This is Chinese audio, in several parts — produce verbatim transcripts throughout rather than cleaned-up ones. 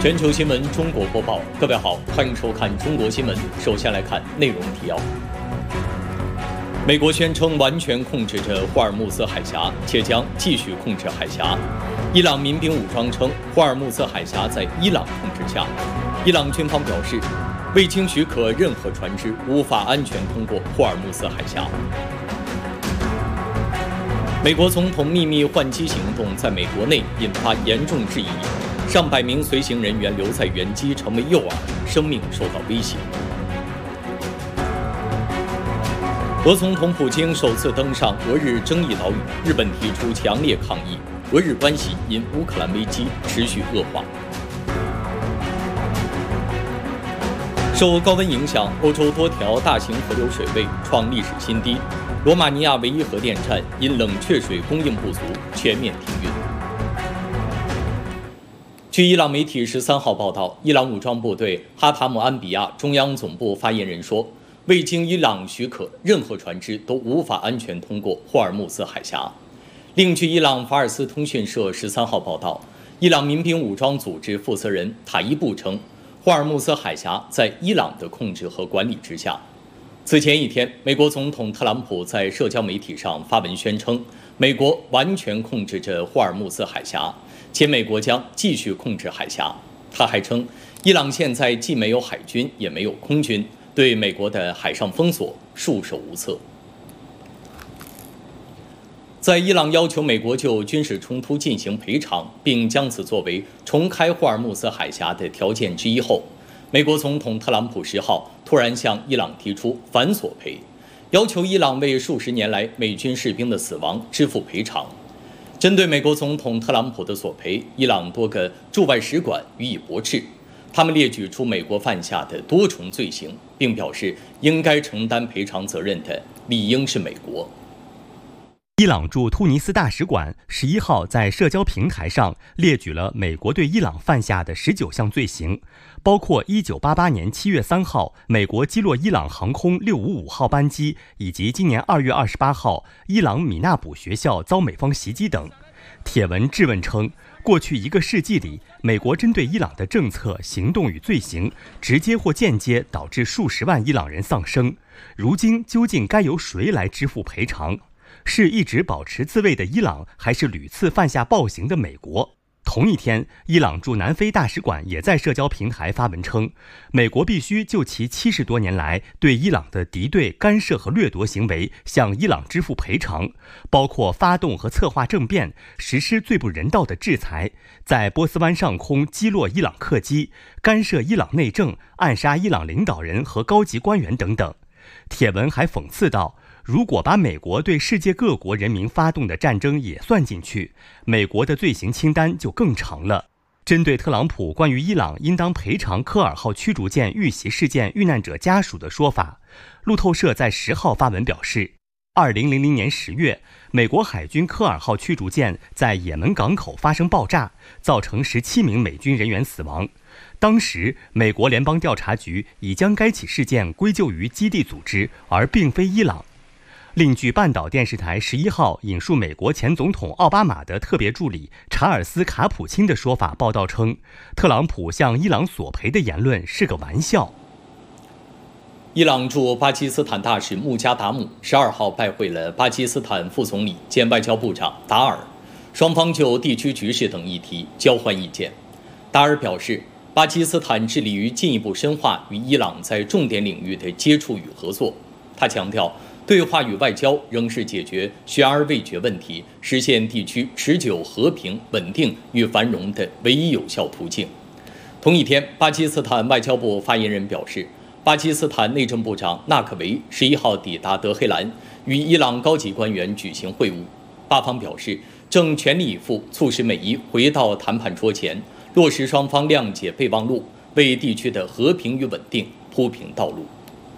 全球新闻中国播报，各位好，欢迎收看中国新闻。首先来看内容提要。美国宣称完全控制着霍尔木兹海峡，且将继续控制海峡。伊朗民兵武装称，霍尔木兹海峡在伊朗控制下。伊朗军方表示，未经许可，任何船只无法安全通过霍尔木兹海峡。美国总统秘密换机行动在美国内引发严重质疑。上百名随行人员留在原机成为诱饵，生命受到威胁。俄总统普京首次登上俄日争议岛屿，日本提出强烈抗议，俄日关系因乌克兰危机持续恶化。受高温影响，欧洲多条大型河流水位创历史新低，罗马尼亚唯一核电站因冷却水供应不足全面停运。据伊朗媒体十三号报道，伊朗武装部队哈塔姆安比亚中央总部发言人说，未经伊朗许可，任何船只都无法安全通过霍尔木兹海峡。另据伊朗法尔斯通讯社十三号报道，伊朗民兵武装组织负责人塔伊布称，霍尔木兹海峡在伊朗的控制和管理之下。此前一天，美国总统特朗普在社交媒体上发文宣称，美国完全控制着霍尔木兹海峡，且美国将继续控制海峡。他还称，伊朗现在既没有海军，也没有空军，对美国的海上封锁束手无策。在伊朗要求美国就军事冲突进行赔偿，并将此作为重开霍尔木兹海峡的条件之一后，美国总统特朗普十号突然向伊朗提出反索赔，要求伊朗为数十年来美军士兵的死亡支付赔偿。针对美国总统特朗普的索赔，伊朗多个驻外使馆予以驳斥，他们列举出美国犯下的多重罪行，并表示应该承担赔偿责任的理应是美国。 伊朗驻突尼斯大使馆十一号在社交平台上列举了美国对伊朗犯下的十九项罪行，包括一九八八年七月三号美国击落伊朗航空六五五号班机，以及今年二月二十八号伊朗米纳卜学校遭美方袭击等。帖文质问称，过去一个世纪里，美国针对伊朗的政策、行动与罪行，直接或间接导致数十万伊朗人丧生。如今究竟该由谁来支付赔偿？是一直保持自卫的伊朗，还是屡次犯下暴行的美国？同一天，伊朗驻南非大使馆也在社交平台发文称，美国必须就其七十多年来对伊朗的敌对、干涉和掠夺行为向伊朗支付赔偿，包括发动和策划政变、实施最不人道的制裁，在波斯湾上空击落伊朗客机、干涉伊朗内政、暗杀伊朗领导人和高级官员等等。帖文还讽刺道，如果把美国对世界各国人民发动的战争也算进去，美国的罪行清单就更长了。针对特朗普关于伊朗应当赔偿科尔号驱逐舰遇袭事件遇难者家属的说法，路透社在十号发文表示，二零零零年十月，美国海军科尔号驱逐舰在也门港口发生爆炸，造成十七名美军人员死亡。当时，美国联邦调查局已将该起事件归咎于基地组织，而并非伊朗。另据半岛电视台十一号引述美国前总统奥巴马的特别助理查尔斯·卡普钦的说法报道称，特朗普向伊朗索赔的言论是个玩笑。 伊朗驻巴基斯坦大使穆加达姆十二号拜会了巴基斯坦副总理兼外交部长达尔，双方就地区局势等议题交换意见。达尔表示，巴基斯坦致力于进一步深化与伊朗在重点领域的接触与合作。他强调，对话与外交仍是解决悬而未决问题、实现地区持久和平、稳定与繁荣的唯一有效途径。同一天，巴基斯坦外交部发言人表示，巴基斯坦内政部长纳克维十一号抵达德黑兰，与伊朗高级官员举行会晤。巴方表示，正全力以赴促使美伊回到谈判桌前，落实双方谅解备忘录，为地区的和平与稳定铺平道路。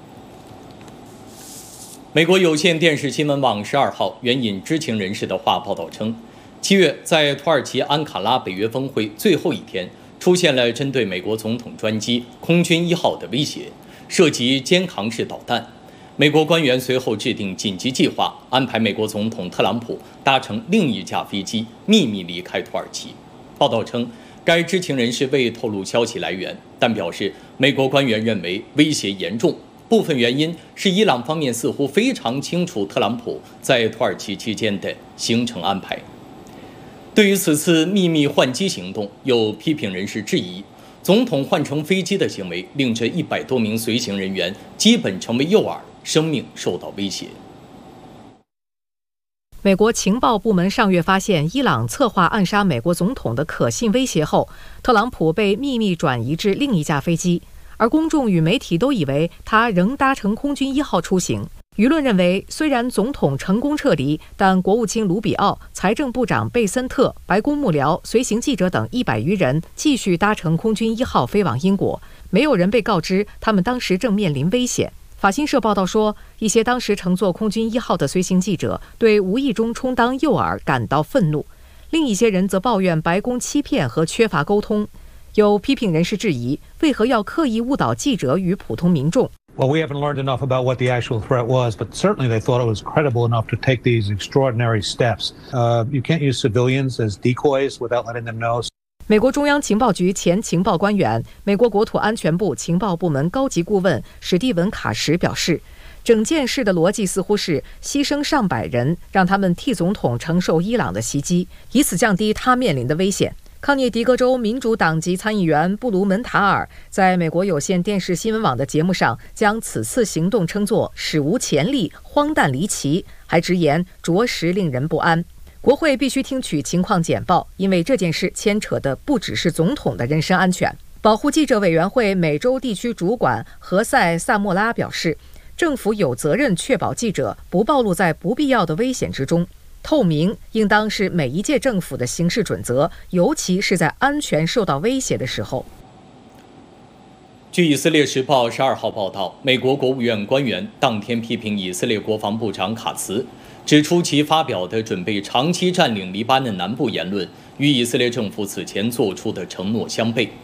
美国有线电视新闻网十二号援引知情人士的话报道称，七月在土耳其安卡拉北约峰会最后一天，出现了针对美国总统专机空军一号的威胁，涉及肩扛式导弹。美国官员随后制定紧急计划，安排美国总统特朗普搭乘另一架飞机秘密离开土耳其。报道称， 该知情人士未透露消息来源，但表示美国官员认为威胁严重，部分原因是伊朗方面似乎非常清楚特朗普在土耳其期间的行程安排。对于此次秘密换机行动，有批评人士质疑，总统换乘飞机的行为令这一百多名随行人员基本成为诱饵，生命受到威胁。 美国情报部门上月发现伊朗策划暗杀美国总统的可信威胁后，特朗普被秘密转移至另一架飞机，而公众与媒体都以为他仍搭乘空军一号出行。舆论认为，虽然总统成功撤离，但国务卿卢比奥、财政部长贝森特、白宫幕僚、随行记者等一百余人继续搭乘空军一号飞往英国，没有人被告知他们当时正面临危险。法新社报道说，一些当时乘坐空军一号的随行记者对无意中充当诱饵感到愤怒，另一些人则抱怨白宫欺骗和缺乏沟通。有批评人士质疑，为何要刻意误导记者与普通民众？ Well, we haven't learned enough about what the actual threat was, but certainly they thought it was credible enough to take these extraordinary steps. Uh, you can't use civilians as decoys without letting them know. 美国中央情报局前情报官员、美国国土安全部情报部门高级顾问史蒂文·卡什表示，整件事的逻辑似乎是牺牲上百人，让他们替总统承受伊朗的袭击，以此降低他面临的危险。康涅狄格州民主党籍参议员布卢门塔尔在美国有线电视新闻网的节目上将此次行动称作史无前例、荒诞离奇，还直言着实令人不安。国会必须听取情况简报，因为这件事牵扯的不只是总统的人身安全。保护记者委员会美洲地区主管何塞·萨莫拉表示，政府有责任确保记者不暴露在不必要的危险之中。透明应当是每一届政府的行事准则，尤其是在安全受到威胁的时候。 据以色列时报十二号报道，美国国务院官员当天批评以色列国防部长卡茨，指出其发表的准备长期占领黎巴嫩南部言论与以色列政府此前做出的承诺相悖。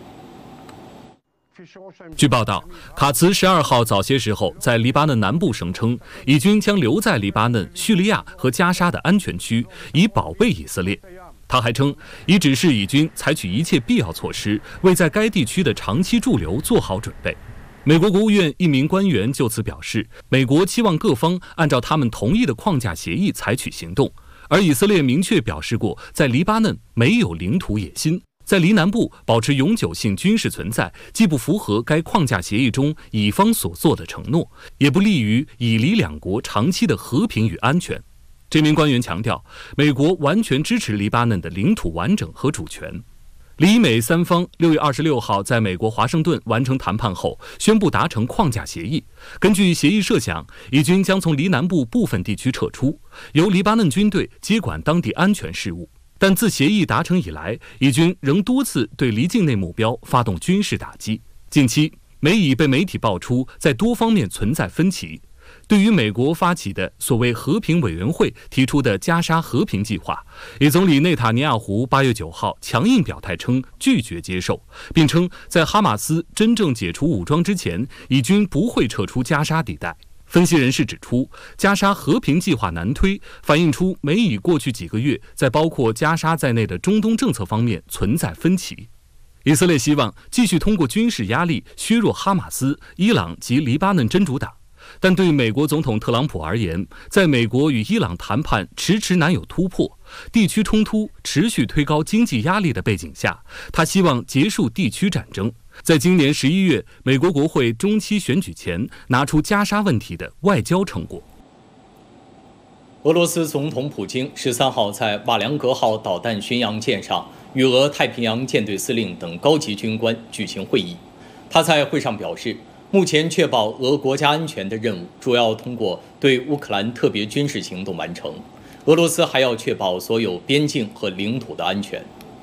据报道，卡茨十二号早些时候在黎巴嫩南部声称，以军将留在黎巴嫩、叙利亚和加沙的安全区，以保卫以色列。他还称，已指示以军采取一切必要措施，为在该地区的长期驻留做好准备。美国国务院一名官员就此表示，美国期望各方按照他们同意的框架协议采取行动，而以色列明确表示过，在黎巴嫩没有领土野心。在黎南部保持永久性军事存在，既不符合该框架协议中以方所做的承诺，也不利于以黎两国长期的和平与安全。这名官员强调，美国完全支持黎巴嫩的领土完整和主权。黎美三方六月二十六号在美国华盛顿完成谈判后，宣布达成框架协议。根据协议设想，以军将从黎南部部分地区撤出，由黎巴嫩军队接管当地安全事务。但自协议达成以来，以军仍多次对黎境内目标发动军事打击。近期，美以被媒体爆出在多方面存在分歧。对于美国发起的所谓和平委员会提出的加沙和平计划，以总理内塔尼亚胡八月九号强硬表态称拒绝接受，并称在哈马斯真正解除武装之前，以军不会撤出加沙地带。分析人士指出，加沙和平计划难推，反映出美以过去几个月在包括加沙在内的中东政策方面存在分歧。以色列希望继续通过军事压力削弱哈马斯、伊朗及黎巴嫩真主党，但对美国总统特朗普而言，在美国与伊朗谈判迟迟难有突破，地区冲突持续推高经济压力的背景下，他希望结束地区战争，在今年十一月美国国会中期选举前拿出加沙问题的外交成果。 俄罗斯总统普京十三号在瓦良格号导弹巡洋舰上与俄太平洋舰队司令等高级军官举行会议。他在会上表示，目前确保俄国家安全的任务主要通过对乌克兰特别军事行动完成，俄罗斯还要确保所有边境和领土的安全。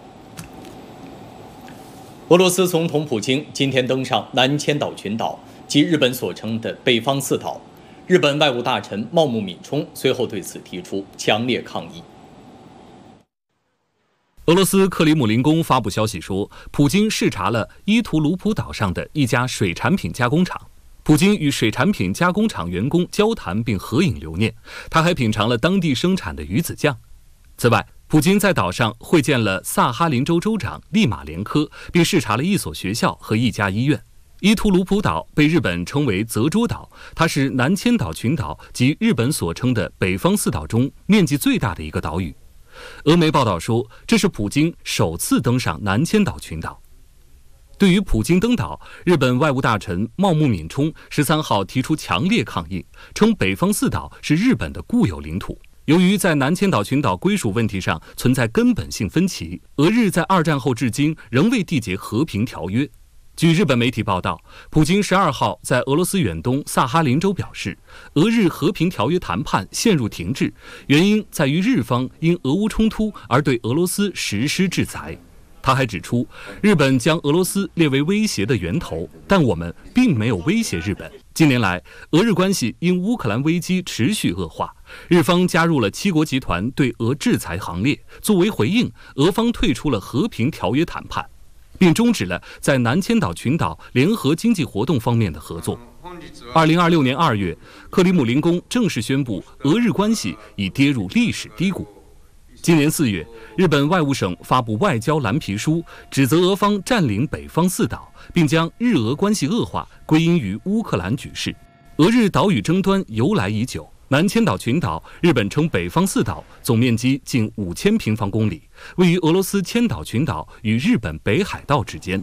俄罗斯总统普京今天登上南千岛群岛，即日本所称的北方四岛。日本外务大臣茂木敏充随后对此提出强烈抗议。 俄罗斯克里姆林宫发布消息说，普京视察了伊图鲁普岛上的一家水产品加工厂。普京与水产品加工厂员工交谈并合影留念，他还品尝了当地生产的鱼子酱。此外， 普京在岛上会见了萨哈林州州长利马连科，并视察了一所学校和一家医院。伊图鲁普岛被日本称为泽捉岛，它是南千岛群岛及日本所称的北方四岛中面积最大的一个岛屿。俄媒报道说，这是普京首次登上南千岛群岛。对于普京登岛，日本外务大臣茂木敏充十三号提出强烈抗议，称北方四岛是日本的固有领土。由于在南千岛群岛归属问题上存在根本性分歧，俄日在二战后至今仍未缔结和平条约。据日本媒体报道，普京十二号在俄罗斯远东萨哈林州表示，俄日和平条约谈判陷入停滞，原因在于日方因俄乌冲突而对俄罗斯实施制裁。他还指出，日本将俄罗斯列为威胁的源头，但我们并没有威胁日本。近年来，俄日关系因乌克兰危机持续恶化，日方加入了七国集团对俄制裁行列。作为回应，俄方退出了和平条约谈判，并终止了在南千岛群岛联合经济活动方面的合作。二零二六年二月，克里姆林宫正式宣布，俄日关系已跌入历史低谷。今年四月，日本外务省发布外交蓝皮书，指责俄方占领北方四岛，并将日俄关系恶化归因于乌克兰局势。俄日岛屿争端由来已久，南千岛群岛，日本称北方四岛，总面积近五千平方公里，位于俄罗斯千岛群岛与日本北海道之间。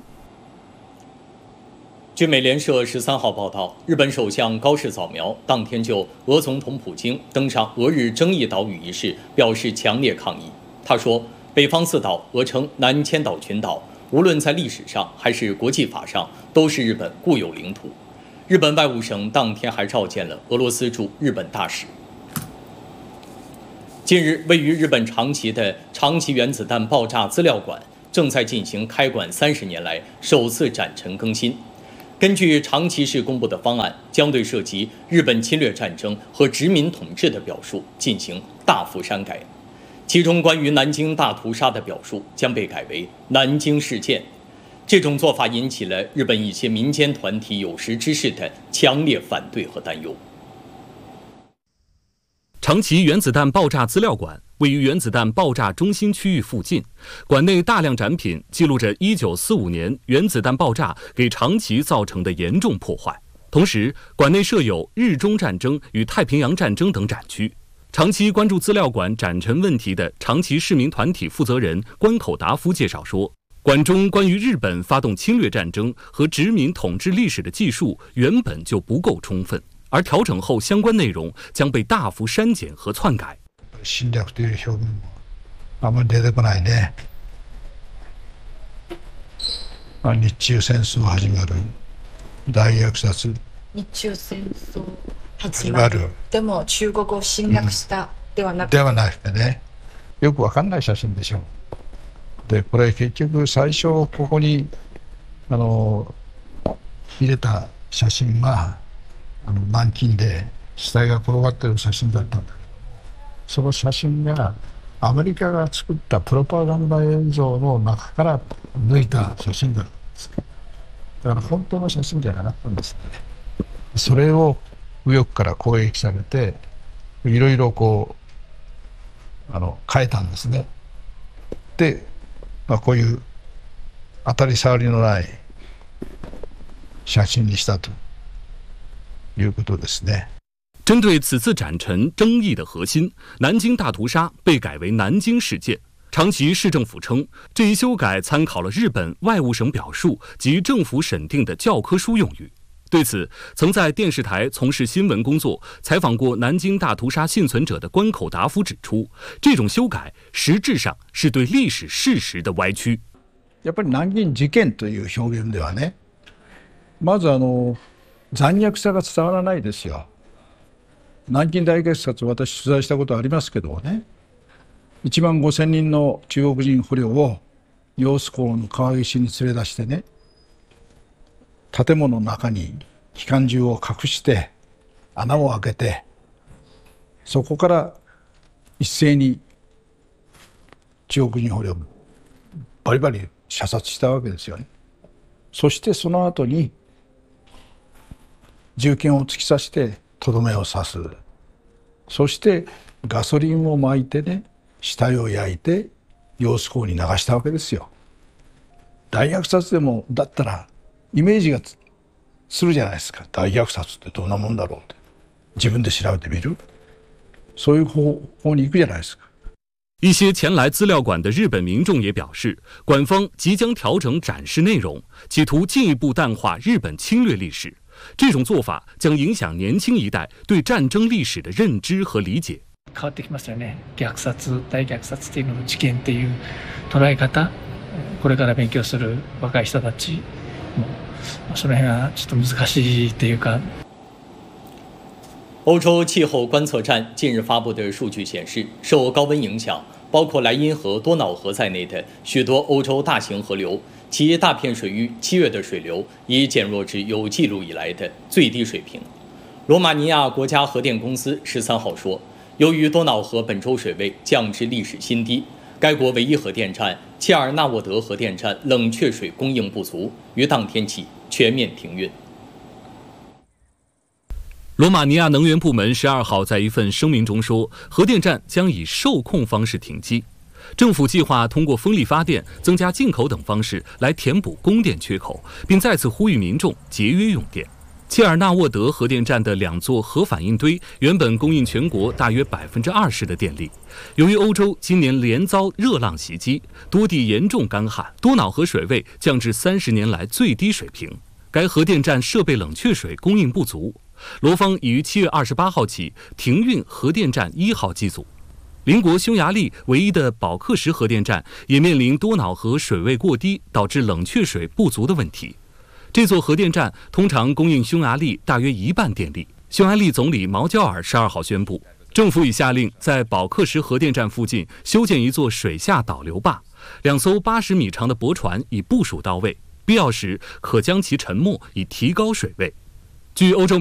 据美联社十三号报道，日本首相高市早苗当天就俄总统普京登上俄日争议岛屿一事表示强烈抗议。他说，北方四岛，俄称南千岛群岛，无论在历史上还是国际法上，都是日本固有领土。日本外务省当天还召见了俄罗斯驻日本大使。近日，位于日本长崎的长崎原子弹爆炸资料馆正在进行开馆三十年来首次展陈更新。根据长崎市公布的方案，将对涉及日本侵略战争和殖民统治的表述进行大幅删改，其中关于南京大屠杀的表述将被改为南京事件。这种做法引起了日本一些民间团体有识之士的强烈反对和担忧。 长崎原子弹爆炸资料馆位于原子弹爆炸中心区域附近，馆内大量展品记录着一九四五年原子弹爆炸给长崎造成的严重破坏。同时，馆内设有日中战争与太平洋战争等展区。长期关注资料馆展陈问题的长崎市民团体负责人关口达夫介绍说，馆中关于日本发動侵略战争和殖民统治历史的记述原本就不够充分，而调整后相关内容将被大幅删减和篡改。 侵略という表現もあまり出てこないね。日中戦争始まる、大虐殺。 日中戦争始まる。でも中国を侵略したではなくて。 ではなくてね、よくわかんない写真でしょ。で、これ結局最初ここにあの入れた写真はあの南京で死体が転がってる写真だったんだ。その写真がアメリカが作ったプロパガンダ映像の中から抜いた写真だったんです。だから本当の写真じゃなかったんですね。それを右翼から攻撃されて、いろいろこうあの変えたんですね。で、まあ、こういう当たり障りのない写真にしたということですね。 针对此次展陈争议的核心，南京大屠杀被改为南京事件。长崎市政府称，这一修改参考了日本外务省表述及政府审定的教科书用语。对此，曾在电视台从事新闻工作、采访过南京大屠杀幸存者的关口达夫指出，这种修改实质上是对历史事实的歪曲。 やっぱり南京事件という表現ではね、まずあの残虐さが伝わらないですよ。南京大虐殺、私取材したことありますけどね、いちまんごせんにんの中国人捕虜を揚子江の川岸に連れ出してね、建物の中に機関銃を隠して穴を開けて、そこから一斉に中国人捕虜をバリバリ射殺したわけですよね。そしてその後に銃剣を突き刺してとどめを刺す。そしてガソリンを撒いてね、 死体を焼いて揚子江に流したわけですよ。大虐殺でもだったらイメージがするじゃないですか。大虐殺ってどんなもんだろうって自分で調べてみる。そういう方法に行くじゃないですか。 一些前来资料馆的日本民众也表示，馆方即将调整展示内容，企图进一步淡化日本侵略历史。这种做法将影响年轻一代对战争历史的认知和理解。 変わってきますよね。虐殺、大虐殺っていうのを事件っていう捉え方、これから勉強する若い人たちもその辺はちょっと難しいっていうか。 欧洲气候观测站近日发布的数据显示，受高温影响，包括莱茵河、多瑙河在内的许多欧洲大型河流，其大片水域七月的水流已减弱至有记录以来的最低水平。罗马尼亚国家核电公司十三号说，由于多瑙河本周水位降至历史新低，该国唯一核电站切尔纳沃德核电站冷却水供应不足，于当天起全面停运。 罗马尼亚能源部门十二号在一份声明中说，核电站将以受控方式停机。政府计划通过风力发电、增加进口等方式来填补供电缺口，并再次呼吁民众节约用电。切尔纳沃德核电站的两座核反应堆原本供应全国大约百分之二十的电力，由于欧洲今年连遭热浪袭击，多地严重干旱，多瑙河水位降至三十年来最低水平。该核电站设备冷却水供应不足，罗方已于七月二十八号起停运核电站一号机组。邻国匈牙利唯一的保克什核电站也面临多瑙河水位过低导致冷却水不足的问题。这座核电站通常供应匈牙利大约一半电力。匈牙利总理毛焦尔十二号宣布，政府已下令在保克什核电站附近修建一座水下导流坝，两艘八十米长的驳船已部署到位，必要时可将其沉没以提高水位。据欧洲